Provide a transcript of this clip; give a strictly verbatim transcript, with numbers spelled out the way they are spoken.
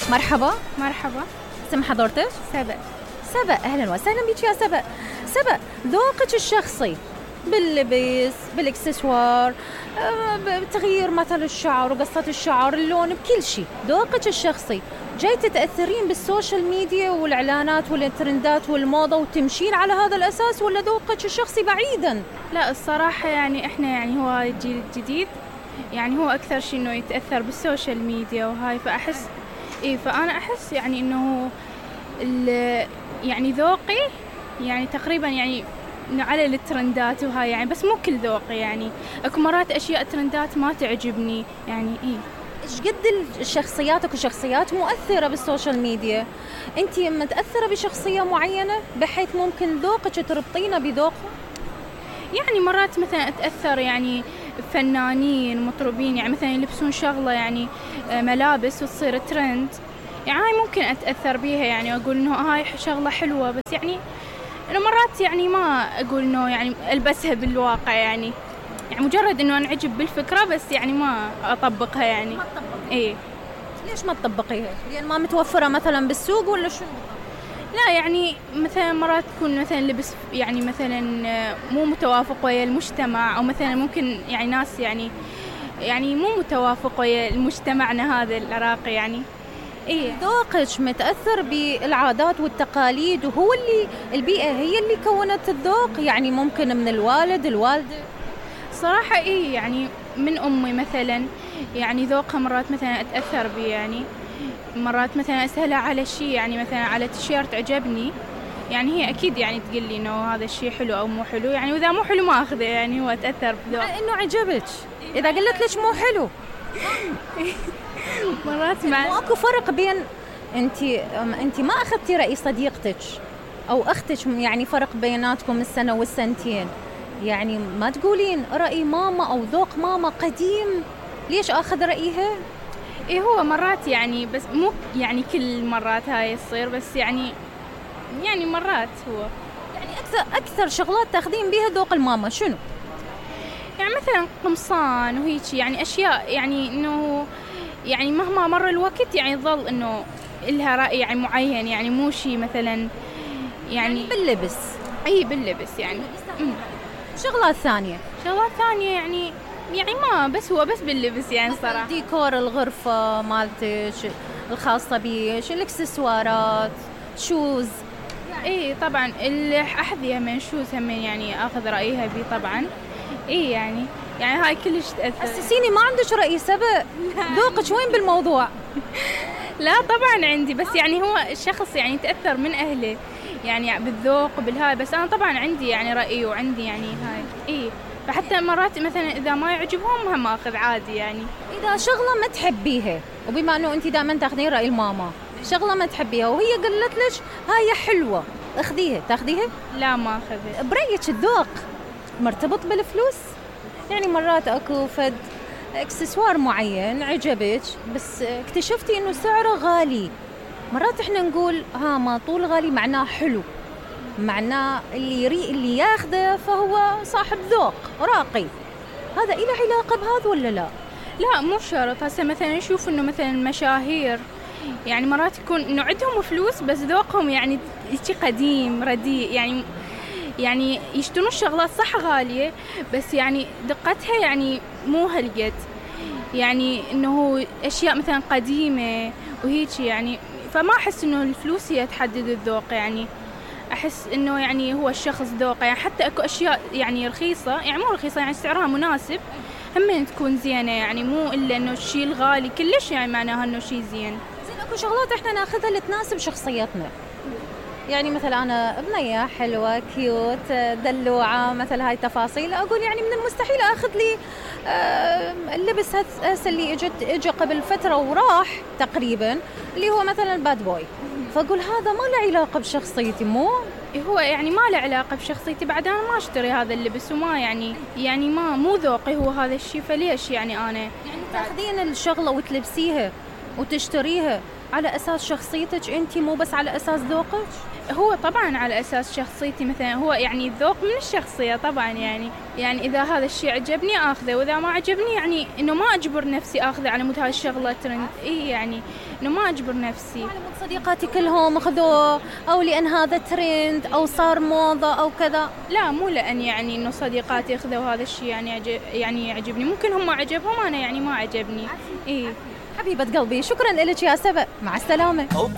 مرحبا. مرحبا. اسم حضرتك؟ سبأ. سبأ، أهلا وسهلا بك يا سبأ. سبأ، ذوقك الشخصي باللبس، بالاكسسوار، بتغيير مثل الشعر وقصة الشعر، اللون، بكل شيء، ذوقك الشخصي جاي تتأثرين بالسوشيال ميديا والإعلانات والترندات والموضة وتمشين على هذا الأساس، ولا ذوقك الشخصي بعيدا؟ لا الصراحة يعني إحنا يعني هو الجيل الجديد يعني هو أكثر شيء إنه يتأثر بالسوشيال ميديا وهاي، فأحس إيه فأنا أحس يعني إنه يعني ذوقي يعني تقريبا يعني على الترندات وهاي يعني، بس مو كل ذوقي يعني، اكو مرات اشياء ترندات ما تعجبني يعني. ايه ايش قد الشخصياتك وشخصيات مؤثرة بالسوشيال ميديا؟ انت متأثرة بشخصية معينة بحيث ممكن ذوقك تربطينه بذوقه؟ يعني مرات مثلا اتأثر يعني فنانين مطربين يعني مثلا يلبسون شغلة يعني ملابس وتصير ترند، يعني هاي ممكن اتأثر بيها يعني اقول انه هاي شغلة حلوة، بس يعني أنا مرات يعني ما أقول إنه يعني ألبسها بالواقع يعني، يعني مجرد إنه أنعجب بالفكرة بس يعني ما أطبقها يعني. ما تطبقها؟ إيه. ليش ما تطبقيها؟ لأن ما متوفرة مثلا بالسوق ولا شو؟ لا يعني مثلا مرات تكون مثلا لبس يعني مثلا مو متوافق ويا المجتمع، أو مثلا ممكن يعني ناس يعني يعني مو متوافق ويا المجتمعنا هذا العراقي يعني. إيه ذوقك متأثر بالعادات والتقاليد، وهو اللي البيئة هي اللي كونت الذوق، يعني ممكن من الوالد الوالدة. صراحة إيه يعني من أمي مثلا يعني ذوقها مرات مثلا أتأثر بي يعني، مرات مثلا أسألها على شيء يعني مثلا على تيشيرت عجبني يعني هي أكيد يعني تقول لي إنه هذا الشيء حلو أو مو حلو يعني، وإذا مو حلو ما أخذه يعني، هو أتأثر بذوق. إنه عجبك، إذا قلت لك مو حلو مرات مع ماكو فرق بين انت انت ما اخذتي رأي صديقتك او اختك، يعني فرق بيناتكم السنة والسنتين، يعني ما تقولين رأي ماما او ذوق ماما قديم ليش اخذ رأيها؟ ايه هو مرات يعني بس مو يعني كل مرات هاي تصير، بس يعني يعني مرات هو يعني اكثر اكثر شغلات تاخذين بيها ذوق الماما شنو؟ يعني مثلا قمصان وهيك يعني اشياء يعني انه يعني مهما مر الوقت يعني ظل انه لها رأي يعني معين يعني، مو شيء مثلا يعني, يعني باللبس. اي باللبس يعني. شغلات ثانية شغلات ثانية يعني يعني ما بس هو بس باللبس يعني صراحة. ديكور الغرفة مالتك الخاصة بيش، الاكسسوارات، شوز. ايه طبعا الأحذية من شوز هم يعني اخذ رأيها بي طبعا. ايه يعني يعني هاي كلش تأثر. حسسيني ما عندك رأي سبق، ذوقك وين بالموضوع؟ لا طبعا عندي، بس يعني هو الشخص يعني تأثر من أهله يعني بالذوق وبالهاي، بس أنا طبعا عندي يعني رأيي وعندي يعني هاي. إيه فحتى مرات مثلا إذا ما يعجبهم هم أخذ عادي يعني. إذا شغلة ما تحبيها، وبما أنه أنت دائما تاخذين رأي الماما، شغلة ما تحبيها وهي قالت لك هاي حلوة اخذيها، تاخذيها؟ لا ما أخذها. برأيك الذوق مرتبط بالفلوس؟ يعني مرات أكو فد اكسسوار معين عجبك بس اكتشفتي انه سعره غالي، مرات احنا نقول ها ما طول غالي معناه حلو، معناه اللي يري اللي ياخذه فهو صاحب ذوق راقي، هذا إله علاقة بهذا ولا لا؟ لا مو شرط. هسه مثلا نشوف انه مثلا المشاهير يعني مرات يكون انه عندهم فلوس بس ذوقهم يعني شيء قديم رديء يعني، يعني يشترون الشغلات صح غالية بس يعني دقتها يعني مو هالقد، يعني انه اشياء مثلا قديمة وهيك يعني، فما احس انه الفلوس هي تحدد الذوق يعني، احس انه يعني هو الشخص ذوقه يعني. حتى اكو اشياء يعني رخيصة يعني مو رخيصة يعني سعرها مناسب هم تكون زينة يعني، مو الا انه الشيء الغالي كلش يعني معناها انه شيء زين. زين اكو شغلات احنا ناخذها لتناسب شخصيتنا، يعني مثلا أنا بنية حلوة كيوت دلوعة مثل هاي تفاصيل، أقول يعني من المستحيل أخذ لي اللبس هسه اللي اجت اجى قبل فترة وراح تقريبا اللي هو مثلا الباد بوي، فأقول هذا ما له علاقة بشخصيتي. مو هو يعني ما له علاقة بشخصيتي، بعد أنا ما أشتري هذا اللبس وما يعني يعني ما مو ذوقي هو هذا الشيء، فليش يعني أنا يعني تاخذين الشغلة وتلبسيها وتشتريها على أساس شخصيتك أنت مو بس على أساس ذوقك؟ هو طبعا على أساس شخصيتي مثلا، هو يعني الذوق من الشخصية طبعا، يعني يعني إذا هذا الشيء عجبني أخذه، وإذا ما عجبني يعني إنه ما أجبر نفسي أخذه على مود هاي الشغلة ترند. إيه يعني إنه ما أجبر نفسي. على مود صديقاتي كلهم أخذوه، أو لأن هذا ترند أو صار موضة أو كذا؟ لا، مو لأن يعني إنه صديقاتي أخذوا هذا الشيء يعني عجب يعني يعجبني، ممكن هم عجبهم أنا يعني ما عجبني. إيه حبيبة قلبي، شكرا لك يا سبأ، مع السلامة.